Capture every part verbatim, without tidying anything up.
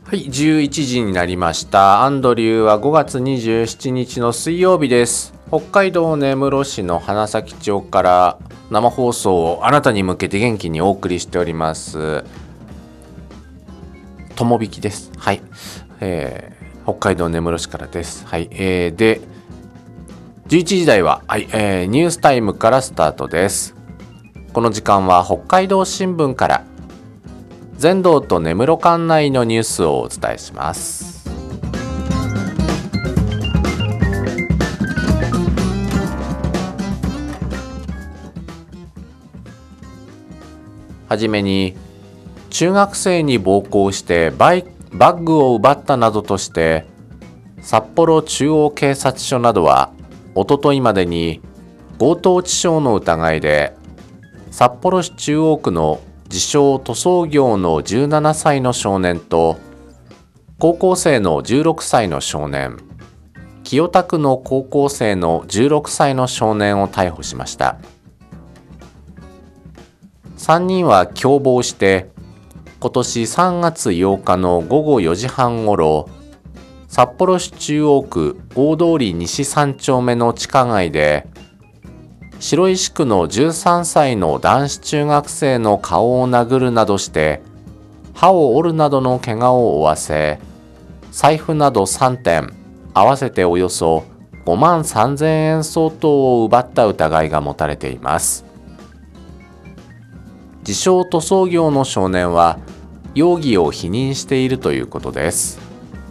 はい、じゅういちじになりました。アンドリューはごがつにじゅうしちにちの水曜日です。北海道根室市の花咲町から生放送をあなたに向けて元気にお送りしております。ともびきです。はい、えー、北海道根室市からです。はい、えー、で、じゅういちじ台は、はい、えー、ニュースタイムからスタートです。この時間は北海道新聞から全道と根室管内のニュースをお伝えします。はじめに、中学生に暴行してバイバッグを奪ったなどとして札幌中央警察署などはおとといまでに強盗致傷の疑いで札幌市中央区の自称塗装業のじゅうななさいの少年と高校生のじゅうろくさいの少年、清田区の高校生のじゅうろくさいの少年を逮捕しました。さんにんは共謀して今年さんがつようかのごごよじはんごろ、札幌市中央区大通西さんちょうめの地下街で白石区のじゅうさんさいの男子中学生の顔を殴るなどして歯を折るなどの怪我を負わせ、財布などさんてん合わせておよそごまんさんぜんえん相当を奪った疑いが持たれています。自称塗装業の少年は容疑を否認しているということです。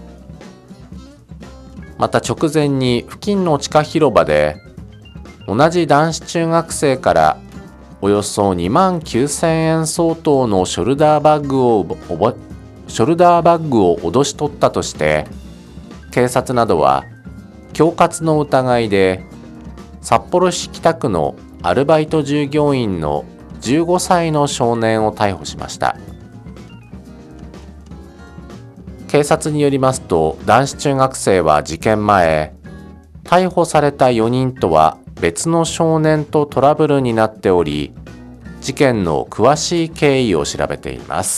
また直前に付近の地下広場で同じ男子中学生からおよそにまんきゅうせんえん相当のショルダーバッグをショルダーバッグを脅し取ったとして警察などは恐喝の疑いで札幌市北区のアルバイト従業員のじゅうごさいの少年を逮捕しました。警察によりますと、男子中学生は事件前、逮捕されたよにんとは別の少年とトラブルになっており、事件の詳しい経緯を調べています。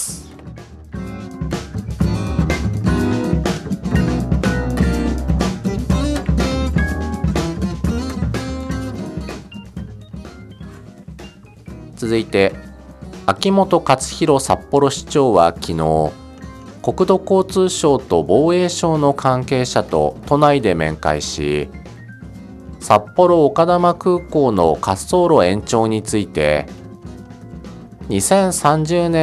続いて、秋元克弘札幌市長は昨日、国土交通省と防衛省の関係者と都内で面会し、札幌丘珠空港の滑走路延長についてにせんさんじゅうねん